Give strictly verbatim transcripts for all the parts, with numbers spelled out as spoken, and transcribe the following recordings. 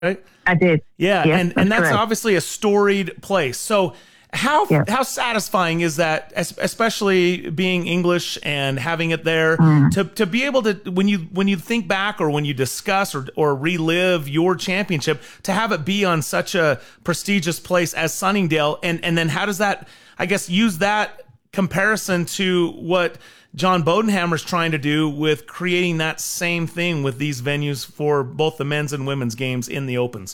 right? I did. Yeah, yes, and, that's and that's correct. obviously a storied place. So how Yeah. how satisfying is that, es- especially being English and having it there, Mm. to to be able to, when you when you think back or when you discuss or or relive your championship, to have it be on such a prestigious place as Sunningdale, and and then how does that, I guess, use that comparison to what John Bodenhammer's trying to do with creating that same thing with these venues for both the men's and women's games in the Opens?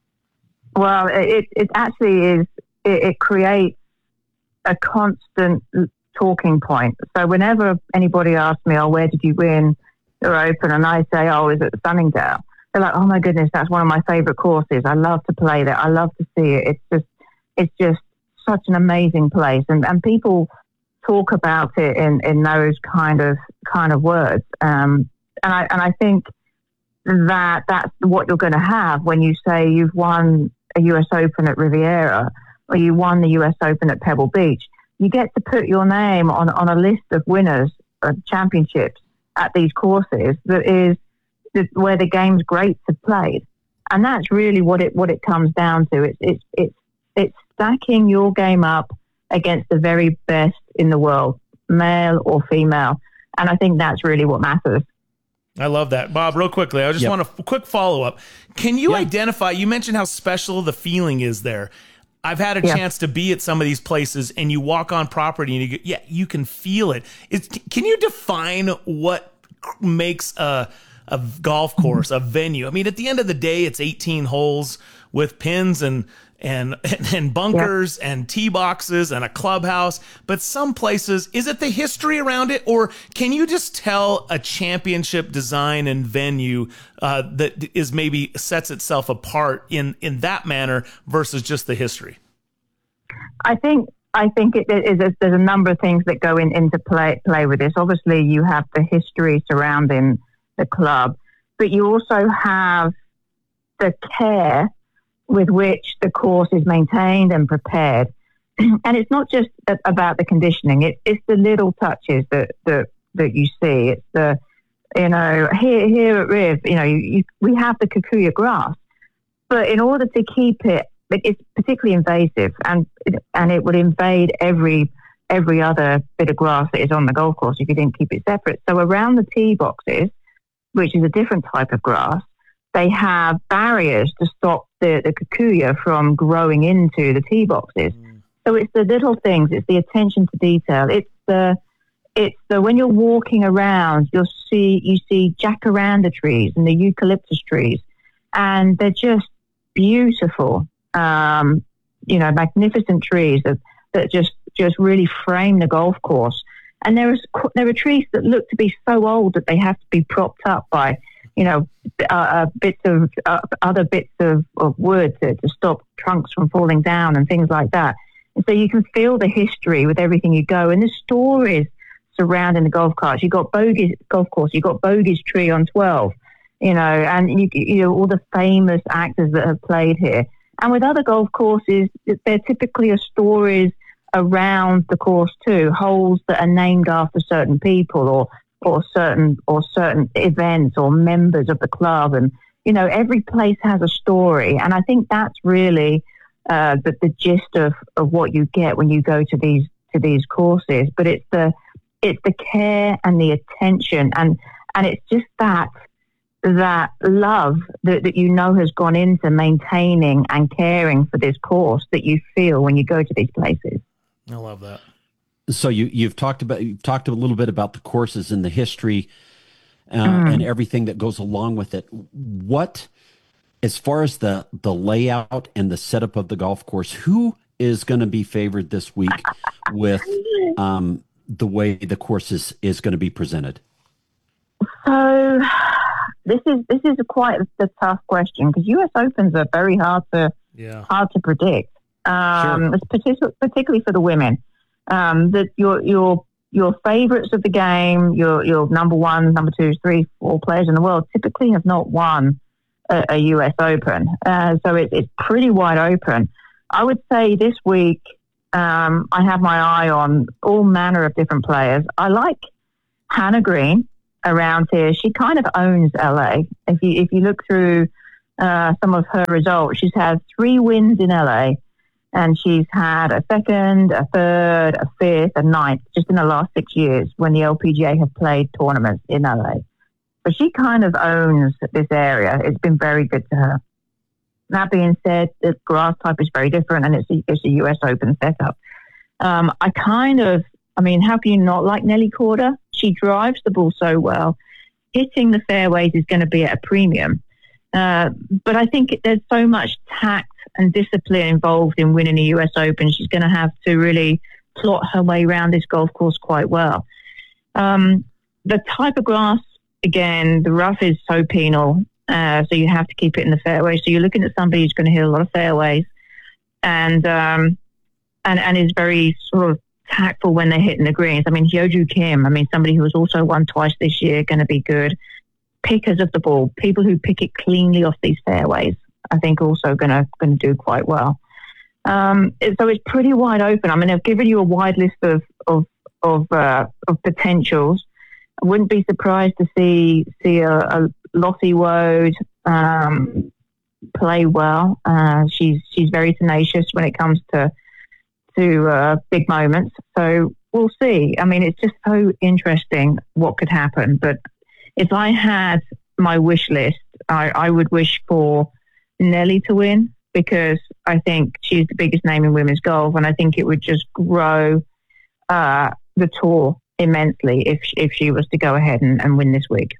Well, it it actually is. It, it creates a constant talking point. So whenever anybody asks me, "Oh, where did you win your Open?" and I say, "Oh, is it Sunningdale?" They're like, "Oh my goodness, that's one of my favorite courses. I love to play there. I love to see it. It's just, it's just such an amazing place." And and people talk about it in, in those kind of kind of words. Um, and I and I think that that's what you're going to have when you say you've won a U S Open at Riviera or you won the U S Open at Pebble Beach. You get to put your name on, on a list of winners of championships at these courses that is that where the game's greats have played. And that's really what it what it comes down to. It's it's it's it's stacking your game up against the very best in the world, male or female. And I think that's really what matters. I love that. Bob, real quickly, I just Yep. want a quick follow-up. Can you Yeah. identify, you mentioned how special the feeling is there. I've had a Yeah. chance to be at some of these places, and you walk on property, and you go, yeah, you can feel it. It's, can you define what makes a, a golf course, a venue? I mean, at the end of the day, it's eighteen holes with pins and and and bunkers yeah. and tee boxes and a clubhouse. But some places, is it the history around it, or can you just tell a championship design and venue uh, that is maybe sets itself apart in in that manner versus just the history? I think I think it is. There's a number of things that go in, into play play with this. Obviously, you have the history surrounding the club, but you also have the care with which the course is maintained and prepared. And it's not just about the conditioning. It, it's the little touches that, that, that you see. It's the, you know, here, here at Riv, you know, you, you, we have the Kikuyu grass, but in order to keep it, it's particularly invasive and, and it would invade every, every other bit of grass that is on the golf course if you didn't keep it separate. So around the tee boxes, which is a different type of grass, they have barriers to stop the, the kikuyu from growing into the tee boxes. Mm. So it's the little things, it's the attention to detail. It's the, it's the, when you're walking around, you'll see, you see jacaranda trees and the eucalyptus trees, and they're just beautiful, um, you know, magnificent trees that, that just, just really frame the golf course. And there is, there are trees that look to be so old that they have to be propped up by, you know, uh, uh, bits of uh, other bits of, of wood to, to stop trunks from falling down and things like that. And so you can feel the history with everything you go, and the stories surrounding the golf carts. You got Bogey's golf course, you got Bogey's Tree on twelve, you know, and you, you know all the famous actors that have played here. And with other golf courses, there typically are stories around the course too, holes that are named after certain people or or certain or certain events or members of the club. And, you know, every place has a story. And I think that's really uh, the, the gist of, of what you get when you go to these to these courses. But it's the it's the care and the attention and and it's just that that love that, that you know has gone into maintaining and caring for this course that you feel when you go to these places. I love that. So you, you've talked about you've talked a little bit about the courses and the history uh, mm. and everything that goes along with it. What, as far as the the layout and the setup of the golf course, who is going to be favored this week with um, the way the course is, is going to be presented? So this is this is a quite a tough question because U S Opens are very hard to yeah. hard to predict. Um, sure. It's partic- particularly for the women. Um, that your your your favourites of the game, your your number one, number two, three, four players in the world typically have not won a, a U S Open, uh, so it, it's pretty wide open. I would say this week um, I have my eye on all manner of different players. I like Hannah Green around here. She kind of owns L A. If you if you look through uh, some of her results, she's had three wins in L A, and she's had a second, a third, a fifth, a ninth, just in the last six years when the L P G A have played tournaments in L A. So she kind of owns this area. It's been very good to her. That being said, the grass type is very different, and it's a, it's a U S Open setup. Um, I kind of, I mean, how can you not like Nelly Korda? She drives the ball so well. Hitting the fairways is going to be at a premium. Uh, but I think there's so much tact and discipline involved in winning a U S Open. She's going to have to really plot her way around this golf course quite well. Um, the type of grass, again, the rough is so penal, uh, so you have to keep it in the fairway. So you're looking at somebody who's going to hit a lot of fairways and um, and and is very sort of tactful when they're hitting the greens. I mean, Hyoju Kim, I mean, somebody who has also won twice this year, going to be good. Pickers of the ball, people who pick it cleanly off these fairways, I think also going to going to do quite well. Um, it, so it's pretty wide open. I mean, I've given you a wide list of of of, uh, of potentials. I wouldn't be surprised to see see a, a Lottie Woad um, play well. Uh, she's she's very tenacious when it comes to to uh, big moments. So we'll see. I mean, it's just so interesting what could happen. But if I had my wish list, I, I would wish for Nelly to win, because I think she's the biggest name in women's golf, and I think it would just grow uh, the tour immensely if if she was to go ahead and, and win this week.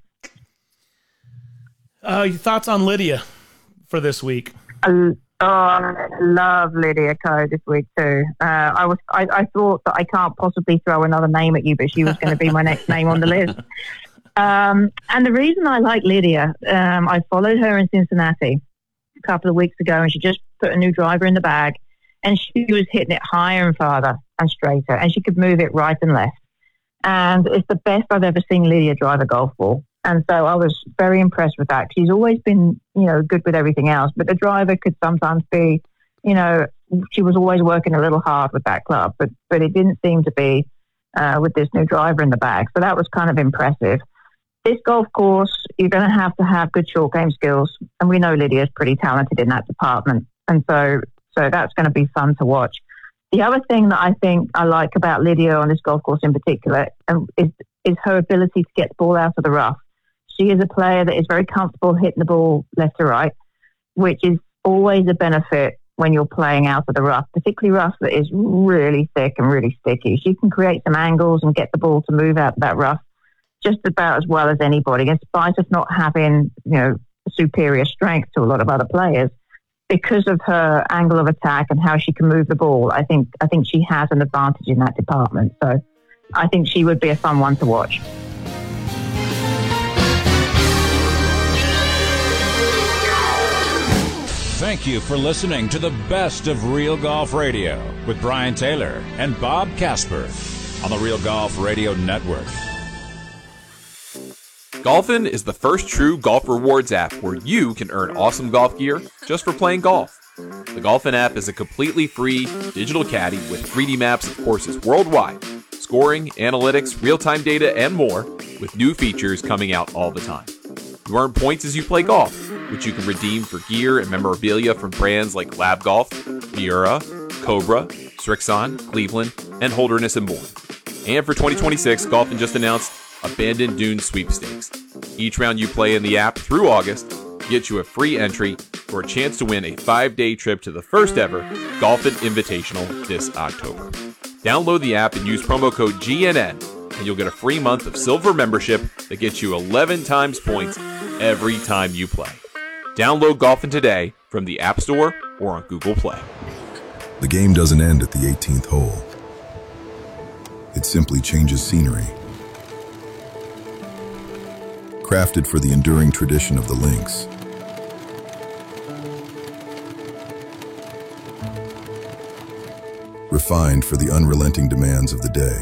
Uh, your thoughts on Lydia for this week? I, oh, I love Lydia Ko this week too. Uh, I was I, I thought that I can't possibly throw another name at you, but she was going to be my next name on the list. Um, and the reason I like Lydia, um, I followed her in Cincinnati a couple of weeks ago, and she just put a new driver in the bag, and she was hitting it higher and farther and straighter, and she could move it right and left. And it's the best I've ever seen Lydia drive a golf ball. And so I was very impressed with that. She's always been, you know, good with everything else, but the driver could sometimes be, you know, she was always working a little hard with that club, but but it didn't seem to be uh, with this new driver in the bag. So that was kind of impressive. This golf course, you're going to have to have good short game skills, and we know Lydia's pretty talented in that department. And so, so that's going to be fun to watch. The other thing that I think I like about Lydia on this golf course in particular um, is is her ability to get the ball out of the rough. She is a player that is very comfortable hitting the ball left to right, which is always a benefit when you're playing out of the rough, particularly rough that is really thick and really sticky. She can create some angles and get the ball to move out of that rough just about as well as anybody, in spite of not having, you know, superior strength to a lot of other players. Because of her angle of attack and how she can move the ball, I think I think she has an advantage in that department. So I think she would be a fun one to watch. Thank you for listening to the best of Real Golf Radio with Brian Taylor and Bob Casper on the Real Golf Radio Network. Golfin is the first true golf rewards app where you can earn awesome golf gear just for playing golf. The Golfin app is a completely free digital caddy with three D maps of courses worldwide, scoring, analytics, real-time data, and more, with new features coming out all the time. You earn points as you play golf, which you can redeem for gear and memorabilia from brands like Lab Golf, Miura, Cobra, Srixon, Cleveland, and Holderness and more. And for twenty twenty-six, Golfin just announced Abandoned Dunes Sweepstakes. Each round you play in the app through August gets you a free entry for a chance to win a five-day trip to the first ever Golfin Invitational this October. Download the app and use promo code G N N, and you'll get a free month of silver membership that gets you eleven times points every time you play. Download Golfin today from the App Store or on Google Play. The game doesn't end at the eighteenth hole. It simply changes scenery. Crafted for the enduring tradition of the links. Refined for the unrelenting demands of the day.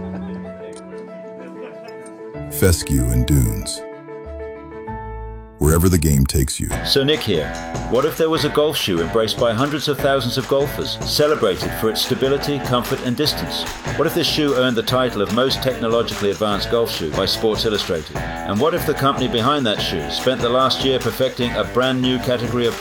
Fescue and dunes. wherever the game takes you. So Nick here. What if there was a golf shoe embraced by hundreds of thousands of golfers, celebrated for its stability, comfort and distance? What if this shoe earned the title of most technologically advanced golf shoe by Sports Illustrated? And what if the company behind that shoe spent the last year perfecting a brand new category of